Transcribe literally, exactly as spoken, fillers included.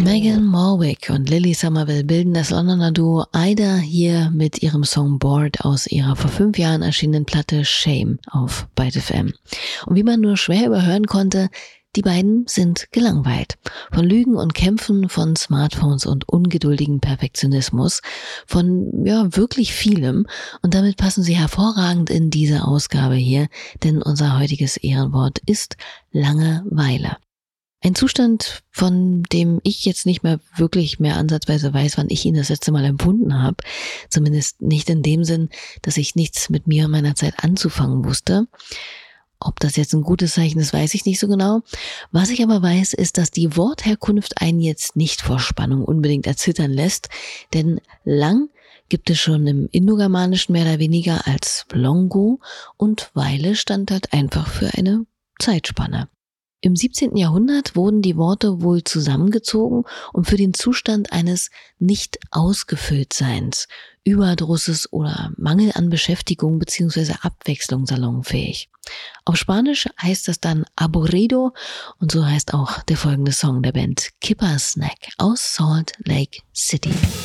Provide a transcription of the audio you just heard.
Megan Morwick und Lily Somerville bilden das Londoner Duo Ida hier mit ihrem Song Bored aus ihrer vor fünf Jahren erschienenen Platte Shame auf Byte F M. Und wie man nur schwer überhören konnte, die beiden sind gelangweilt. Von Lügen und Kämpfen, von Smartphones und ungeduldigem Perfektionismus, von, ja, wirklich vielem. Und damit passen sie hervorragend in diese Ausgabe hier, denn unser heutiges Ehrenwort ist Langeweile. Ein Zustand, von dem ich jetzt nicht mehr wirklich mehr ansatzweise weiß, wann ich ihn das letzte Mal empfunden habe. Zumindest nicht in dem Sinn, dass ich nichts mit mir und meiner Zeit anzufangen wusste. Ob das jetzt ein gutes Zeichen ist, weiß ich nicht so genau. Was ich aber weiß, ist, dass die Wortherkunft einen jetzt nicht vor Spannung unbedingt erzittern lässt, denn lang gibt es schon im Indogermanischen mehr oder weniger als Longo und Weile stand halt einfach für eine Zeitspanne. Im siebzehnten Jahrhundert wurden die Worte wohl zusammengezogen und für den Zustand eines Nicht-Ausgefülltseins, Überdrusses oder Mangel an Beschäftigung bzw. Abwechslung salonfähig. Auf Spanisch heißt das dann aburrido und so heißt auch der folgende Song der Band Kipper Snack aus Salt Lake City.